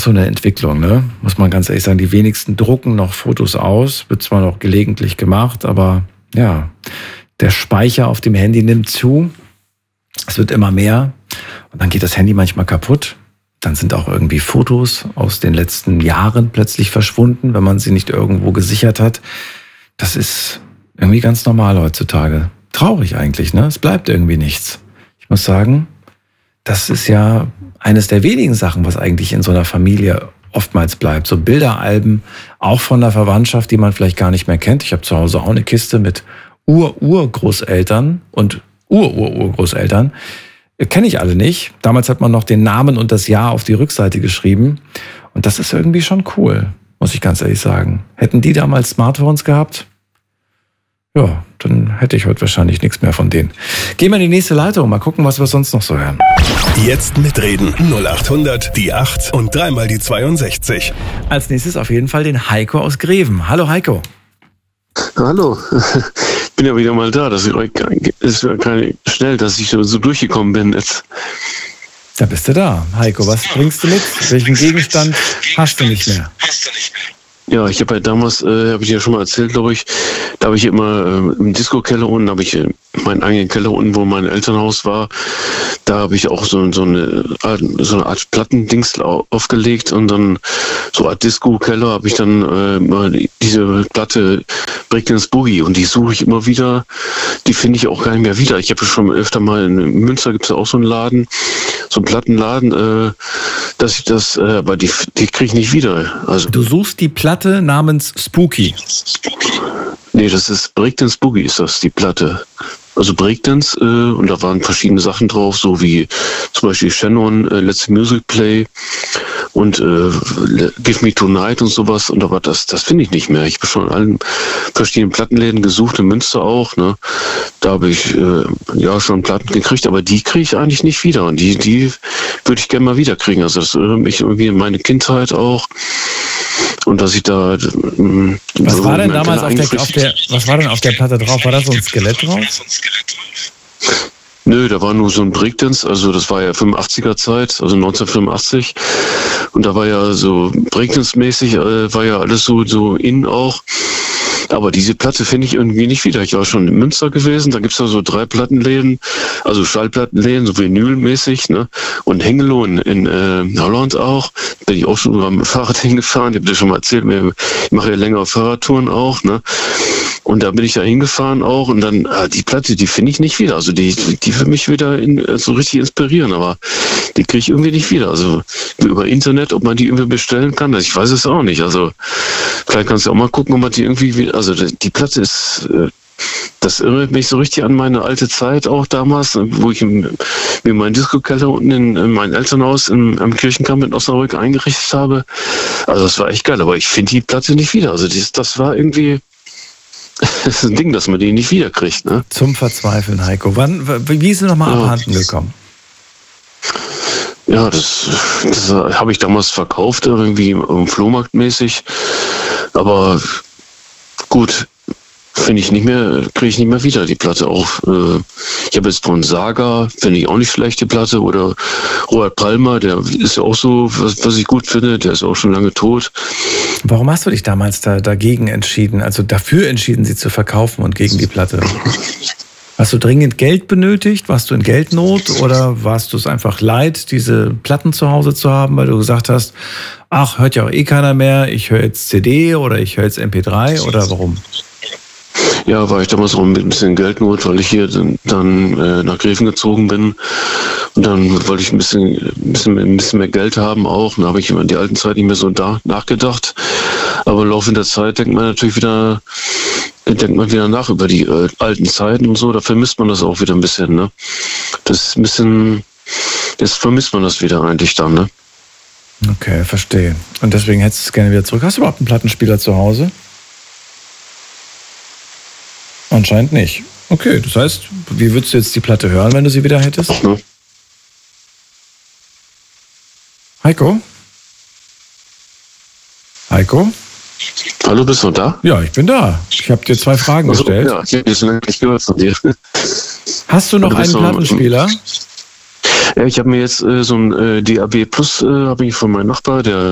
so eine Entwicklung, ne? Muss man ganz ehrlich sagen. Die wenigsten drucken noch Fotos aus, wird zwar noch gelegentlich gemacht, aber ja, der Speicher auf dem Handy nimmt zu. Es wird immer mehr und dann geht das Handy manchmal kaputt. Dann sind auch irgendwie Fotos aus den letzten Jahren plötzlich verschwunden, wenn man sie nicht irgendwo gesichert hat. Das ist irgendwie ganz normal heutzutage. Traurig eigentlich, ne? Es bleibt irgendwie nichts. Ich muss sagen, das ist ja eines der wenigen Sachen, was eigentlich in so einer Familie oftmals bleibt. So Bilderalben, auch von der Verwandtschaft, die man vielleicht gar nicht mehr kennt. Ich habe zu Hause auch eine Kiste mit Urgroßeltern und Urgroßeltern. Kenne ich alle nicht. Damals hat man noch den Namen und das Jahr auf die Rückseite geschrieben. Und das ist irgendwie schon cool, muss ich ganz ehrlich sagen. Hätten die damals Smartphones gehabt? Ja, dann hätte ich heute wahrscheinlich nichts mehr von denen. Gehen wir in die nächste Leitung, mal gucken, was wir sonst noch so hören. Jetzt mitreden. 0800 die 8 und dreimal die 62. Als nächstes auf jeden Fall den Heiko aus Greven. Hallo Heiko. Hallo, ich bin ja wieder mal da. Das ist schnell, dass ich so durchgekommen bin jetzt. Da bist du da. Heiko, was bringst du mit? Welchen Gegenstand hast du nicht mehr? Ja, ich habe ja damals, habe ich ja schon mal erzählt, glaube ich, da habe ich immer im Disco-Keller unten, habe ich meinen eigenen Keller unten, wo mein Elternhaus war, da habe ich auch so eine Art Plattendings aufgelegt und dann so eine Art Disco-Keller habe ich dann mal diese Platte Breakdance Boogie und die suche ich immer wieder, die finde ich auch gar nicht mehr wieder. Ich habe schon öfter mal in Münster, gibt es ja auch so einen Laden, so einen Plattenladen, dass ich das, aber die kriege ich nicht wieder. Also du suchst die Platte namens Spooky. Nee, das ist Breakdance Boogie, ist das, die Platte. Also Breakdance, und da waren verschiedene Sachen drauf, so wie zum Beispiel Shannon, Let's Music Play und Give Me Tonight und sowas. Und aber das finde ich nicht mehr. Ich habe schon in allen verschiedenen Plattenläden gesucht, in Münster auch. Ne? Da habe ich ja schon Platten gekriegt, aber die kriege ich eigentlich nicht wieder. Und die würde ich gerne mal wieder kriegen. Also das erinnert mich irgendwie an meine Kindheit auch. Und dass ich da... Was war denn damals was war denn auf der Platte drauf? War da so ein Skelett drauf? Nö, da war nur so ein Breakdance, also das war ja 85er Zeit, also 1985. Und da war ja so Breakdance-mäßig, war ja alles so in auch. Aber diese Platte finde ich irgendwie nicht wieder. Ich war schon in Münster gewesen, da gibt's ja so 3 Plattenläden, also Schallplattenläden, so Vinylmäßig, ne? Und Hengelo in Holland auch. Bin ich auch schon mit dem Fahrrad hingefahren. Ich habe dir schon mal erzählt, ich mache ja längere Fahrradtouren auch, ne? Und da bin ich da hingefahren auch und dann, die Platte, die finde ich nicht wieder. Also die für mich wieder so richtig inspirieren, aber die kriege ich irgendwie nicht wieder. Also über Internet, ob man die irgendwie bestellen kann, ich weiß es auch nicht. Also vielleicht kannst du auch mal gucken, ob man die irgendwie, also die Platte ist, das erinnert mich so richtig an meine alte Zeit auch damals, wo ich mir meinen Disco-Keller unten in mein Elternhaus am Kirchenkamp in Osnabrück eingerichtet habe. Also das war echt geil, aber ich finde die Platte nicht wieder. Also das war irgendwie... Das ist ein Ding, dass man die nicht wiederkriegt, ne? Zum Verzweifeln, Heiko. Wie ist sie nochmal abhanden gekommen? Ja, das habe ich damals verkauft, irgendwie im Flohmarkt mäßig. Aber gut, finde ich nicht mehr, kriege ich nicht mehr wieder die Platte auch. Ich habe jetzt von Saga, finde ich auch nicht schlecht, die Platte, oder Robert Palmer, der ist ja auch so, was ich gut finde, der ist auch schon lange tot. Warum hast du dich damals dagegen entschieden, also dafür entschieden, sie zu verkaufen und gegen die Platte? Hast du dringend Geld benötigt? Warst du in Geldnot oder warst du es einfach leid, diese Platten zu Hause zu haben, weil du gesagt hast, ach, hört ja auch eh keiner mehr, ich höre jetzt CD oder ich höre jetzt MP3 oder warum? Ja, war ich damals auch mit ein bisschen Geldnot, weil ich hier dann nach Greven gezogen bin. Und dann wollte ich ein bisschen mehr Geld haben auch. Und da habe ich in die alten Zeit nicht mehr so nachgedacht. Aber im Laufe der Zeit denkt man wieder nach über die alten Zeiten und so. Da vermisst man das auch wieder ein bisschen, ne? Das ist ein bisschen, jetzt vermisst man das wieder eigentlich dann, ne? Okay, verstehe. Und deswegen hättest du es gerne wieder zurück. Hast du überhaupt einen Plattenspieler zu Hause? Anscheinend nicht. Okay, das heißt, wie würdest du jetzt die Platte hören, wenn du sie wieder hättest? Ja. Heiko? Heiko? Hallo, bist du da? Ja, ich bin da. Ich habe dir 2 Fragen gestellt. Ja, ich habe jetzt lange nicht gehört von dir. Hast du noch einen Plattenspieler? Ja, ich habe mir jetzt so ein DAB Plus habe ich von meinem Nachbar, der